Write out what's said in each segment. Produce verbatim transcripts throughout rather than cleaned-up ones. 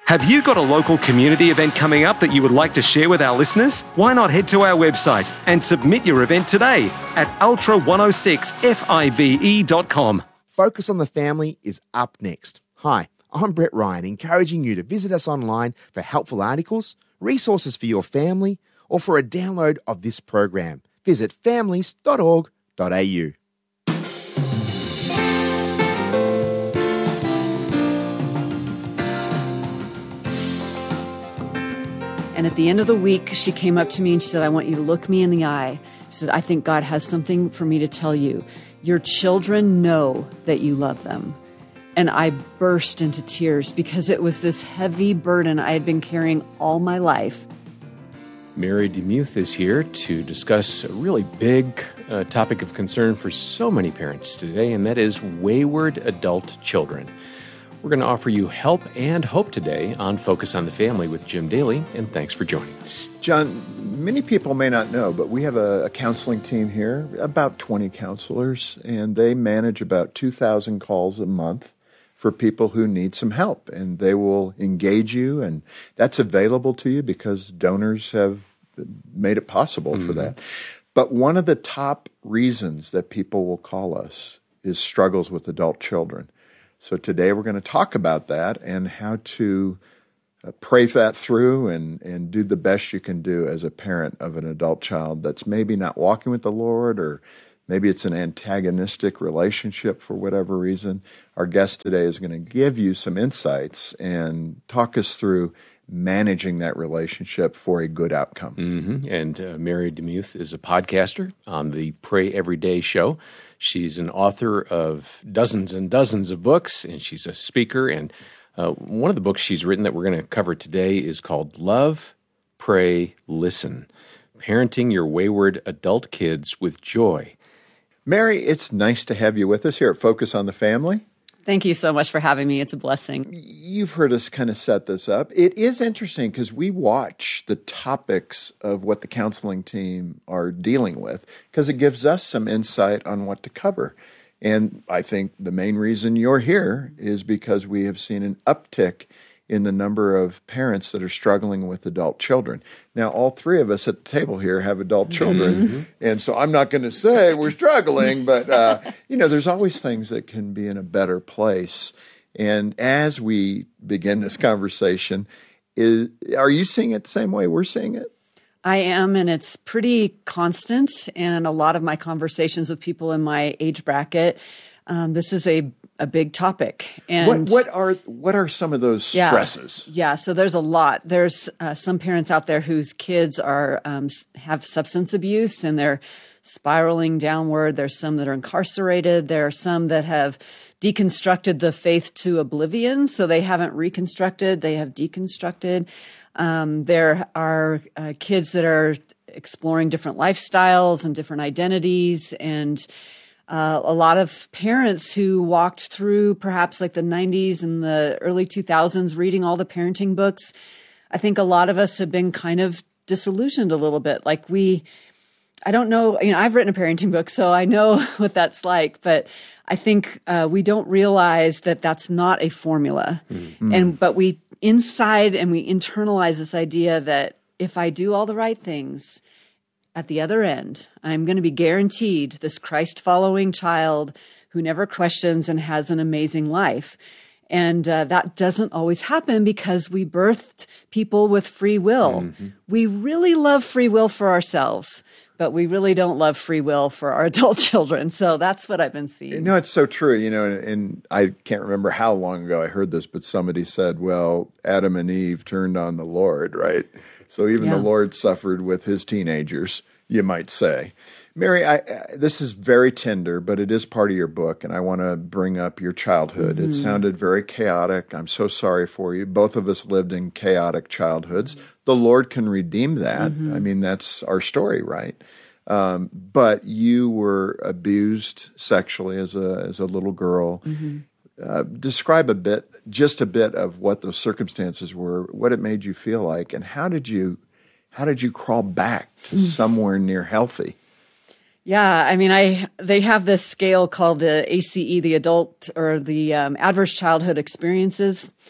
Have you got a local community event coming up that you would like to share with our listeners? Why not head to our website and submit your event today at ultra one oh six five dot com. Focus on the Family is up next. Hi, I'm Brett Ryan, encouraging you to visit us online for helpful articles, resources for your family, or for a download of this program. Visit families dot org dot a u. And at the end of the week, she came up to me and she said, I want you to look me in the eye. She said, I think God has something for me to tell you. Your children know that you love them. And I burst into tears because it was this heavy burden I had been carrying all my life. Mary DeMuth is here to discuss a really big uh, topic of concern for so many parents today, and that is wayward adult children. We're going to offer you help and hope today on Focus on the Family with Jim Daly, and thanks for joining us. John, many people may not know, but we have a, a counseling team here, about twenty counselors, and they manage about two thousand calls a month for people who need some help, and they will engage you, and that's available to you because donors have made it possible mm-hmm. for that. But one of the top reasons that people will call us is struggles with adult children. So today we're going to talk about that and how to uh, pray that through and, and do the best you can do as a parent of an adult child that's maybe not walking with the Lord, or maybe it's an antagonistic relationship for whatever reason. Our guest today is going to give you some insights and talk us through managing that relationship for a good outcome. Mm-hmm. And uh, Mary DeMuth is a podcaster on the Pray Every Day show. She's an author of dozens and dozens of books, and she's a speaker. And uh, one of the books she's written that we're going to cover today is called Love, Pray, Listen, Parenting Your Wayward Adult Kids with Joy. Mary, it's nice to have you with us here at Focus on the Family. Thank you so much for having me. It's a blessing. You've heard us kind of set this up. It is interesting because we watch the topics of what the counseling team are dealing with because it gives us some insight on what to cover. And I think the main reason you're here is because we have seen an uptick in the number of parents that are struggling with adult children. Now, all three of us at the table here have adult children, mm-hmm. and so I'm not going to say we're struggling, but, uh, you know, there's always things that can be in a better place. And as we begin this conversation, is, are you seeing it the same way we're seeing it? I am, and it's pretty constant. And a lot of my conversations with people in my age bracket, um, this is a a big topic. And what, what are what are some of those stresses? Yeah, yeah so there's a lot. There's uh, some parents out there whose kids are um, have substance abuse and they're spiraling downward. There's some that are incarcerated. There are some that have deconstructed the faith to oblivion, so they haven't reconstructed, they have deconstructed. Um, there are uh, kids that are exploring different lifestyles and different identities, and Uh, a lot of parents who walked through perhaps like the nineties and the early two thousands reading all the parenting books. I think a lot of us have been kind of disillusioned a little bit. Like we, I don't know, you know, I've written a parenting book, so I know what that's like, but I think uh, we don't realize that that's not a formula. Mm-hmm. And, but we inside and we internalize this idea that if I do all the right things, at the other end, I'm going to be guaranteed this Christ-following child who never questions and has an amazing life. And uh, that doesn't always happen because we birthed people with free will. Mm-hmm. We really love free will for ourselves, but we really don't love free will for our adult children. So that's what I've been seeing. You know, it's so true. You know, and, and I can't remember how long ago I heard this, but somebody said, well, Adam and Eve turned on the Lord, right? So even yeah. the Lord suffered with his teenagers, you might say. Mary, I, I, this is very tender, but it is part of your book, and I want to bring up your childhood. Mm-hmm. It sounded very chaotic. I'm so sorry for you. Both of us lived in chaotic childhoods. The Lord can redeem that. Mm-hmm. I mean, that's our story, right? Um, but you were abused sexually as a as a little girl. Mm-hmm. Uh, describe a bit, just a bit of what those circumstances were, what it made you feel like, and how did you how did you crawl back to mm. somewhere near healthy? Yeah, I mean, I they have this scale called the A C E, the Adult or the um, Adverse Childhood Experiences,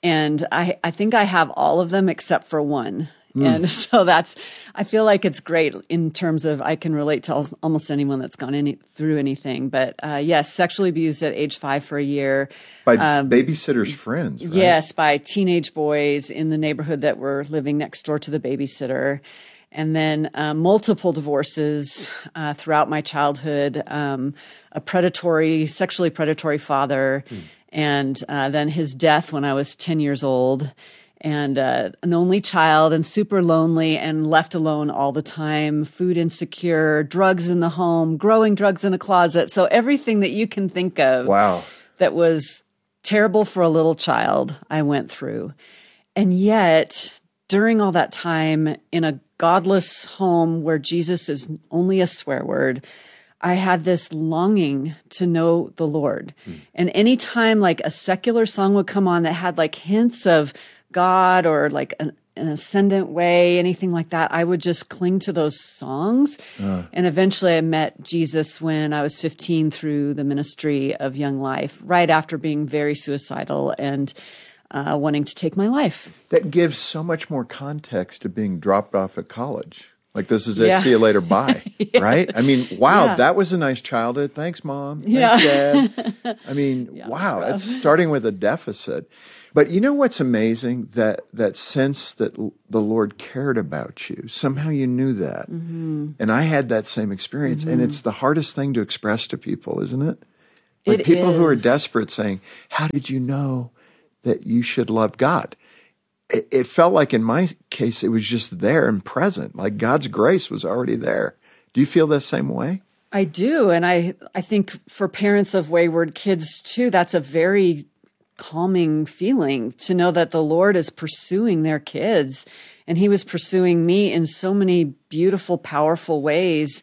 And I, I think I have all of them except for one. Mm. And so that's, I feel like it's great in terms of I can relate to almost anyone that's gone any, through anything. But uh, yes, sexually abused at age five for a year. By um, babysitters' friends, right? Yes, by teenage boys in the neighborhood that were living next door to the babysitter. And then uh, multiple divorces uh, throughout my childhood, um, a predatory, sexually predatory father, mm. and uh, then his death when I was ten years old. And uh, an only child and super lonely and left alone all the time, food insecure, drugs in the home, growing drugs in a closet. So everything that you can think of wow. that was terrible for a little child, I went through. And yet, during all that time in a godless home where Jesus is only a swear word, I had this longing to know the Lord. Mm. And anytime like a secular song would come on that had like hints of God or like an, an ascendant way, anything like that, I would just cling to those songs. Uh. And eventually I met Jesus when I was fifteen through the ministry of Young Life, right after being very suicidal and uh, wanting to take my life. That gives so much more context to being dropped off at college. Like, this is it, yeah. see you later, bye, yeah. right? I mean, wow, yeah. that was a nice childhood. Thanks, Mom. Thanks, yeah. Dad. I mean, yeah, wow, that's starting with a deficit. But you know what's amazing? That that sense that l- the Lord cared about you. Somehow you knew that. Mm-hmm. And I had that same experience. Mm-hmm. And it's the hardest thing to express to people, isn't it? Like it people is. who are desperate saying, how did you know that you should love God? It, it felt like in my case, it was just there and present. Like God's grace was already there. Do you feel the same way? I do. And I, I think for parents of wayward kids too, that's a very calming feeling to know that the Lord is pursuing their kids. And he was pursuing me in so many beautiful, powerful ways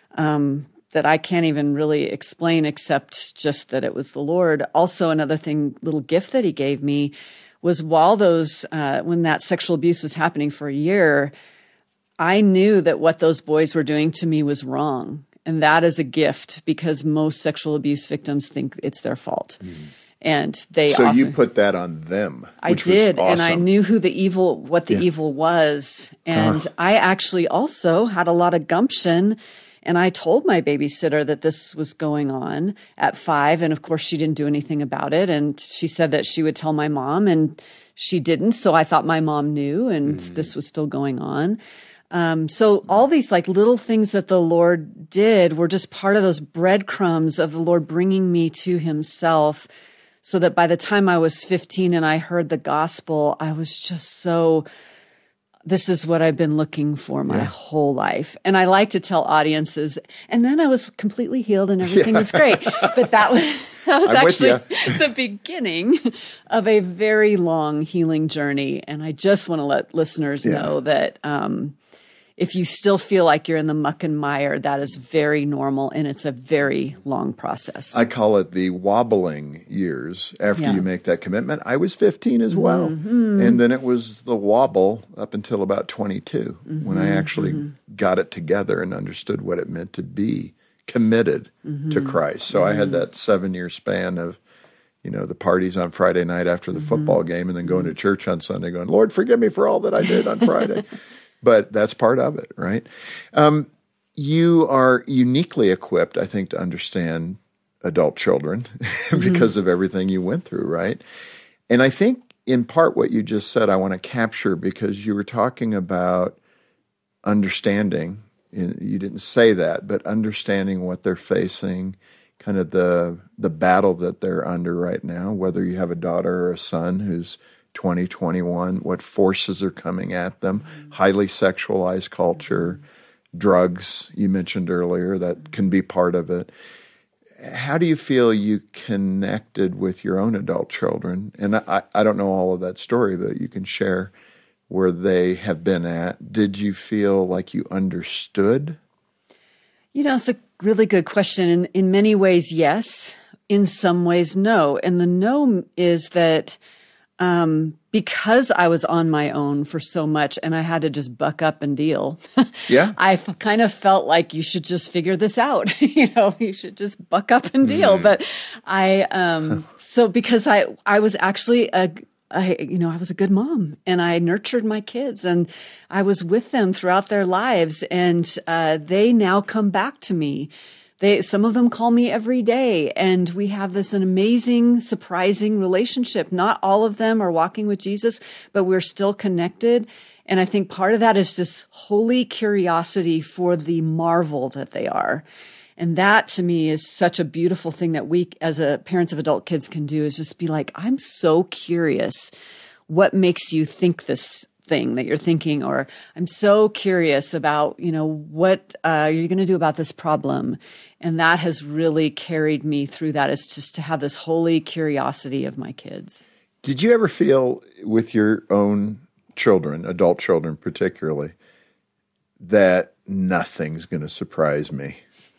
um, that I can't even really explain except just that it was the Lord. Also, another thing, little gift that he gave me was while those, uh, when that sexual abuse was happening for a year, I knew that what those boys were doing to me was wrong. And that is a gift because most sexual abuse victims think it's their fault. Mm. And they so often, you put that on them. I which did, was awesome. and I knew who the evil, what the yeah. evil was, and uh. I actually also had a lot of gumption. And I told my babysitter that this was going on at five, and of course she didn't do anything about it. And she said that she would tell my mom, and she didn't. So I thought my mom knew, and mm. this was still going on. Um, so all these like little things that the Lord did were just part of those breadcrumbs of the Lord bringing me to himself. So that by the time I was fifteen and I heard the gospel, I was just so, this is what I've been looking for my yeah. whole life. And I like to tell audiences, and then I was completely healed and everything yeah. was great. But that was, that was I'm actually the beginning of a very long healing journey. And I just want to let listeners yeah. know that, um, if you still feel like you're in the muck and mire, that is very normal, and it's a very long process. I call it the wobbling years after yeah. you make that commitment. I was fifteen as well. Mm-hmm. And then it was the wobble up until about twenty-two mm-hmm. when I actually mm-hmm. got it together and understood what it meant to be committed mm-hmm. to Christ. So mm-hmm. I had that seven-year span of, you know, the parties on Friday night after the mm-hmm. football game and then going to church on Sunday going, Lord, forgive me for all that I did on Friday. But that's part of it, right? Um, you are uniquely equipped, I think, to understand adult children because mm-hmm. of everything you went through, right? And I think in part what you just said I want to capture because you were talking about understanding. You didn't say that, but understanding what they're facing, kind of the the battle that they're under right now, whether you have a daughter or a son who's twenty, twenty-one, what forces are coming at them, mm-hmm. highly sexualized culture, mm-hmm. drugs, you mentioned earlier, that can be part of it. How do you feel you connected with your own adult children? And I, I don't know all of that story, but you can share where they have been at. Did you feel like you understood? You know, it's a really good question. In, in many ways, yes. In some ways, no. And the no is that Um, because I was on my own for so much and I had to just buck up and deal. Yeah. I f- kind of felt like you should just figure this out. you know, you should just buck up and deal. Mm. But I, um, so because I, I was actually a, I, you know, I was a good mom and I nurtured my kids and I was with them throughout their lives. And uh, they now come back to me. They, some of them call me every day and we have this an amazing, surprising relationship. Not all of them are walking with Jesus, but we're still connected. And I think part of that is this holy curiosity for the marvel that they are. And that to me is such a beautiful thing that we as a parents of adult kids can do, is just be like, I'm so curious what makes you think this thing that you're thinking, or I'm so curious about, you know, what uh, you're going to do about this problem. And that has really carried me through that, is just to have this holy curiosity of my kids. Did you ever feel with your own children, adult children particularly, that nothing's going to surprise me?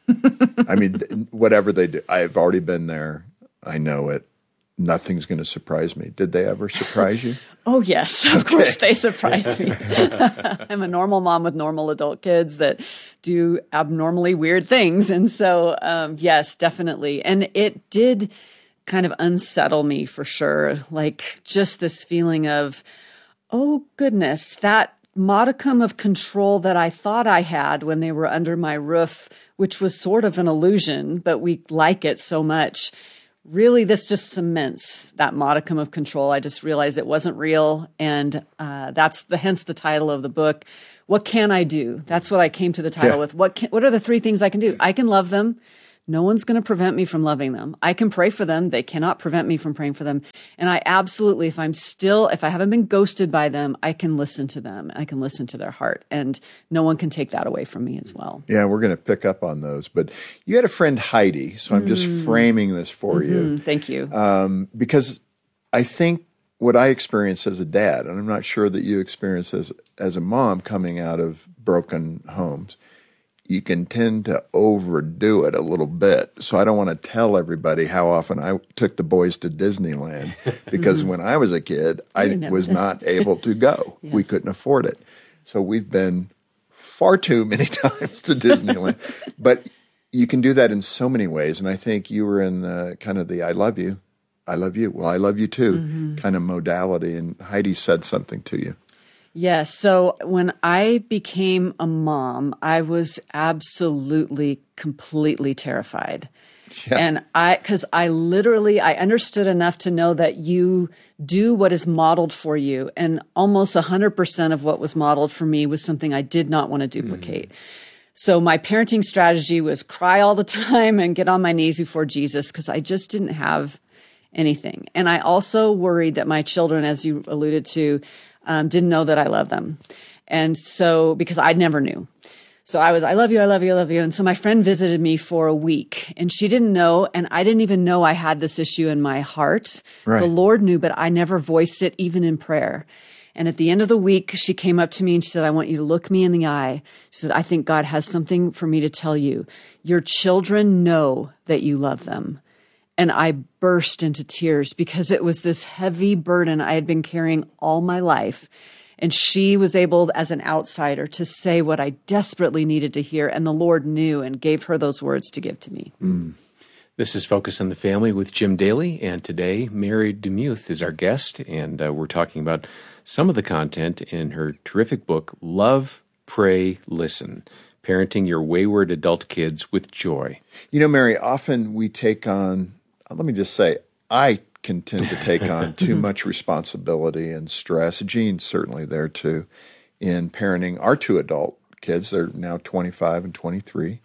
I mean, whatever they do, I've already been there. I know it. Nothing's going to surprise me. Did they ever surprise you? Oh, yes. Of Okay. course they surprised me. I'm a normal mom with normal adult kids that do abnormally weird things. And so, um, yes, definitely. And it did kind of unsettle me for sure. Like just this feeling of, oh, goodness, that modicum of control that I thought I had when they were under my roof, which was sort of an illusion, but we like it so much. Really, this just cements that modicum of control. I just realized it wasn't real. And uh, that's the, hence the title of the book. What can I do? That's what I came to the title Yeah. with. What can, what are the three things I can do? I can love them. No one's going to prevent me from loving them. I can pray for them. They cannot prevent me from praying for them. And I absolutely, if I'm still, if I haven't been ghosted by them, I can listen to them. I can listen to their heart. And no one can take that away from me as well. Yeah, we're going to pick up on those. But you had a friend, Heidi, so I'm just framing this for you. Mm, thank you. Um, because I think what I experienced as a dad, and I'm not sure that you experienced as, as a mom coming out of broken homes, you can tend to overdo it a little bit. So I don't want to tell everybody how often I took the boys to Disneyland, because when I was a kid, I never was did. not able to go. We Yes. couldn't afford it. So we've been far too many times to Disneyland. But you can do that in so many ways. And I think you were in uh, kind of the I love you, I love you, well, I love you too Mm-hmm. kind of modality. And Heidi said something to you. Yes. So when I became a mom, I was absolutely, completely terrified. Yeah. And I, cause I literally, I understood enough to know that you do what is modeled for you. And almost a hundred percent of what was modeled for me was something I did not want to duplicate. So my parenting strategy was cry all the time and get on my knees before Jesus, because I just didn't have anything. And I also worried that my children, as you alluded to, um, didn't know that I love them. And so, because I never knew. So I was, I love you, I love you, I love you. And so my friend visited me for a week and she didn't know, and I didn't even know I had this issue in my heart. Right. The Lord knew, but I never voiced it even in prayer. And at the end of the week, she came up to me and she said, I want you to look me in the eye. She said, I think God has something for me to tell you. Your children know that you love them. And I burst into tears because it was this heavy burden I had been carrying all my life. And she was able, as an outsider, to say what I desperately needed to hear. And the Lord knew and gave her those words to give to me. Mm. This is Focus on the Family with Jim Daly. And today, Mary DeMuth is our guest. And uh, we're talking about some of the content in her terrific book, Love, Pray, Listen. Parenting Your Wayward Adult Kids with Joy. You know, Mary, often we take on, let me just say, I can tend to take on too much responsibility and stress. Jean's certainly there too in parenting our two adult kids. They're now twenty-five and twenty-three.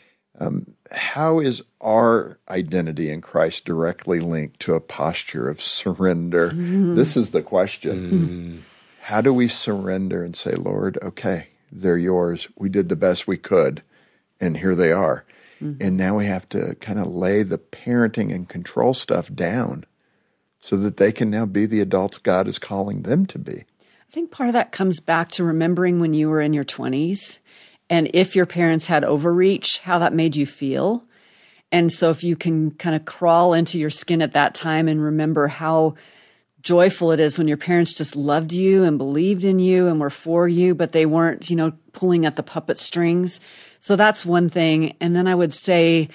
Um, how is our identity in Christ directly linked to a posture of surrender? Mm-hmm. This is the question. Mm-hmm. How do we surrender and say, Lord, okay, they're yours. We did the best we could, and here they are. Mm-hmm. And now we have to kind of lay the parenting and control stuff down so that they can now be the adults God is calling them to be. I think part of that comes back to remembering when you were in your twenties, and if your parents had overreach, how that made you feel. And so if you can kind of crawl into your skin at that time and remember how joyful it is when your parents just loved you and believed in you and were for you, but they weren't, you know, pulling at the puppet strings. So that's one thing. And then I would say,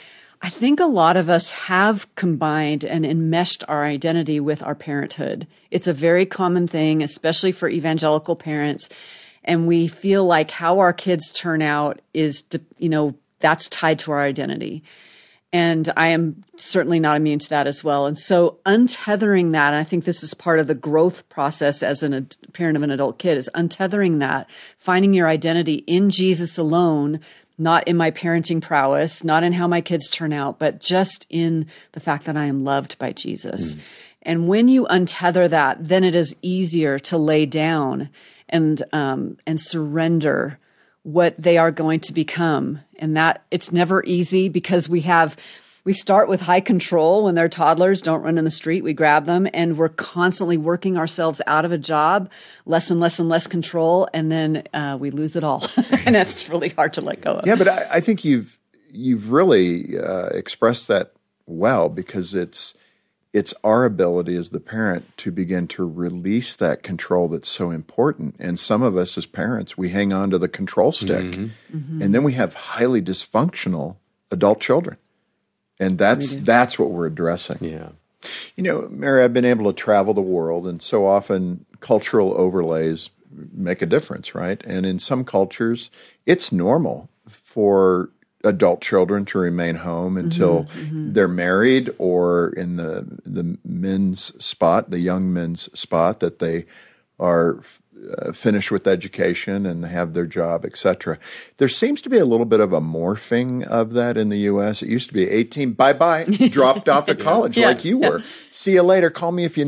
I think a lot of us have combined and enmeshed our identity with our parenthood. It's a very common thing, especially for evangelical parents. And we feel like how our kids turn out is, you know, that's tied to our identity. And I am certainly not immune to that as well. And so untethering that, and I think this is part of the growth process as an, a parent of an adult kid, is untethering that, finding your identity in Jesus alone, not in my parenting prowess, not in how my kids turn out, but just in the fact that I am loved by Jesus. Mm. And when you untether that, then it is easier to lay down and um, and surrender what they are going to become. And that it's never easy because we have, we start with high control when they're toddlers, don't run in the street, we grab them, and we're constantly working ourselves out of a job, less and less and less control, and then uh, we lose it all. And that's really hard to let go of. Yeah, but I, I think you've you've really uh, expressed that well, because it's it's our ability as the parent to begin to release that control that's so important. And some of us as parents, we hang on to the control stick, mm-hmm. Mm-hmm. and then we have highly dysfunctional adult children. And that's that's what we're addressing. Yeah. You know, Mary, I've been able to travel the world, and so often cultural overlays make a difference, right? And in some cultures, it's normal for adult children to remain home until mm-hmm, mm-hmm. they're married, or in the the men's spot, the young men's spot, that they are uh, finished with education and have their job, et cetera. There seems to be a little bit of a morphing of that in the U S. It used to be eighteen, bye-bye, dropped off at college yeah, like you yeah. were. See you later. Call me if you